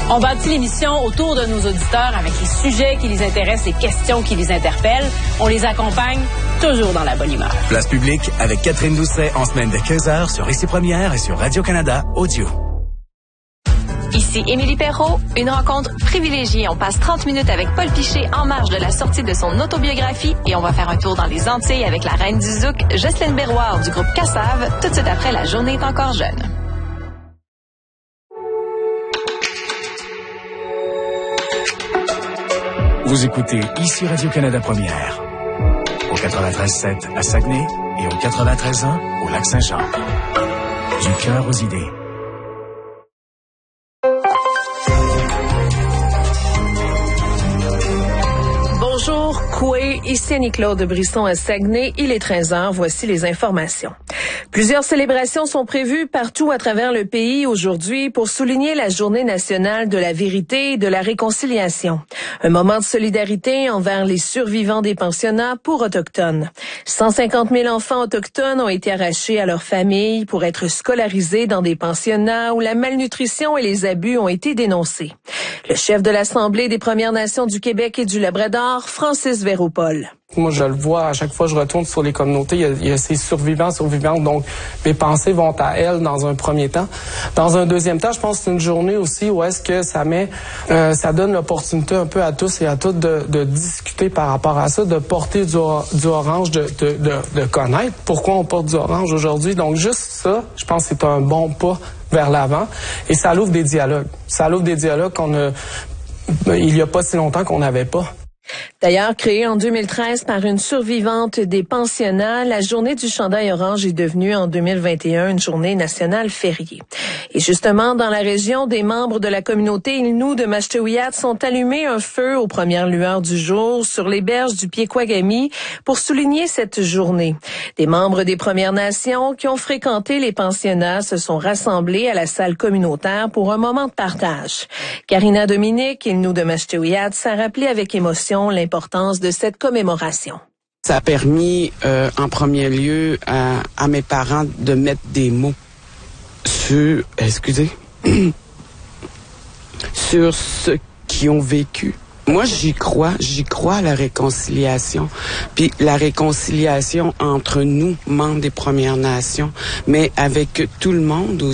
On bâtit l'émission autour de nos auditeurs avec les sujets qui les intéressent, les questions qui les interpellent. On les accompagne toujours dans la bonne humeur. Place publique avec Catherine Doucet en semaine de 15h sur Ici Première et sur Radio-Canada Audio. Ici Émilie Perrault, une rencontre privilégiée. On passe 30 minutes avec Paul Piché en marge de la sortie de son autobiographie et on va faire un tour dans les Antilles avec la reine du zouk, Jocelyne Berroir du groupe Cassave, tout de suite après La journée est encore jeune. Vous écoutez Ici Radio-Canada Première, au 93.7 à Saguenay et au 93.1 au Lac-Saint-Jean. Du cœur aux idées. Bonjour, Coué, ici Annie-Claude de Brisson à Saguenay. Il est 13h, voici les informations. Plusieurs célébrations sont prévues partout à travers le pays aujourd'hui pour souligner la Journée nationale de la vérité et de la réconciliation. Un moment de solidarité envers les survivants des pensionnats pour Autochtones. 150 000 enfants autochtones ont été arrachés à leurs familles pour être scolarisés dans des pensionnats où la malnutrition et les abus ont été dénoncés. Le chef de l'Assemblée des Premières Nations du Québec et du Labrador, Francis Véropol. Moi, je le vois à chaque fois que je retourne sur les communautés, il y a ces survivantes, donc mes pensées vont à elles dans un premier temps. Dans un deuxième temps, je pense que c'est une journée aussi où est-ce que ça donne l'opportunité un peu à tous et à toutes de discuter par rapport à ça, de porter du orange, de connaître pourquoi on porte du orange aujourd'hui. Donc juste ça, je pense que c'est un bon pas vers l'avant et ça ouvre des dialogues. Ça ouvre des dialogues il y a pas si longtemps qu'on n'avait pas. D'ailleurs, créée en 2013 par une survivante des pensionnats, la journée du chandail orange est devenue en 2021 une journée nationale fériée. Et justement, dans la région, des membres de la communauté Innu de Mashtewiyat sont allumés un feu aux premières lueurs du jour sur les berges du Piékwagami pour souligner cette journée. Des membres des Premières Nations qui ont fréquenté les pensionnats se sont rassemblés à la salle communautaire pour un moment de partage. Karina Dominique, Innu de Mashtewiyat, s'est rappelé avec émotion l'importance de cette commémoration. Ça a permis, en premier lieu, à mes parents de mettre des mots sur, sur ce qu'ils ont vécu. Moi, j'y crois à la réconciliation. Puis la réconciliation entre nous, membres des Premières Nations, mais avec tout le monde aussi.